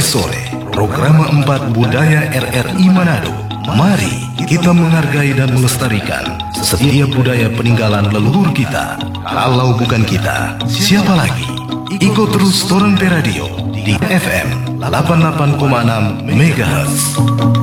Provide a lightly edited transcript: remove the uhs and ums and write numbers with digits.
sore, Program 4 Budaya RRI Manado. Mari kita menghargai dan melestarikan setiap budaya peninggalan leluhur kita. Kalau bukan kita, siapa lagi? Ikut terus Torang Pe Radio di FM 88,6 MHz.